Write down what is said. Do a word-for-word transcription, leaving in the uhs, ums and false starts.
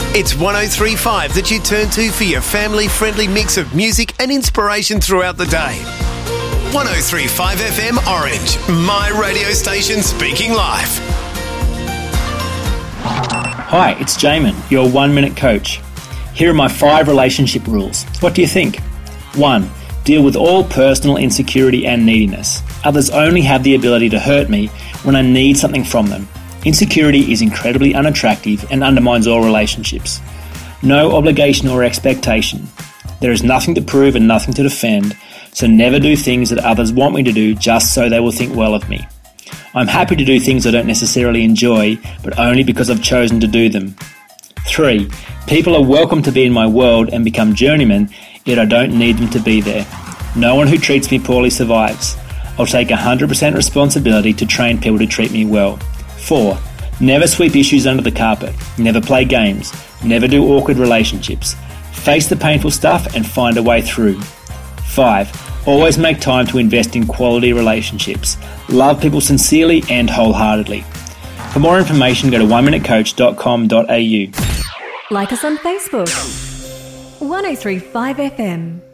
It's one oh three point five that you turn to for your family-friendly mix of music and inspiration throughout the day. one oh three point five F M Orange, my radio station speaking live. Hi, it's Jamin, your one-minute coach. Here are my five relationship rules. What do you think? One, deal with all personal insecurity and neediness. Others only have the ability to hurt me when I need something from them. Insecurity is incredibly unattractive and undermines all relationships. No obligation or expectation. There is nothing to prove and nothing to defend, so never do things that others want me to do just so they will think well of me. I'm happy to do things I don't necessarily enjoy, but only because I've chosen to do them. Three, people are welcome to be in my world and become journeymen, yet I don't need them to be there. No one who treats me poorly survives. I'll take one hundred percent responsibility to train people to treat me well. Four, never sweep issues under the carpet. Never play games. Never do awkward relationships. Face the painful stuff and find a way through. Five, always make time to invest in quality relationships. Love people sincerely and wholeheartedly. For more information, go to one minute coach dot com dot a u. Like us on Facebook. one oh three point five F M.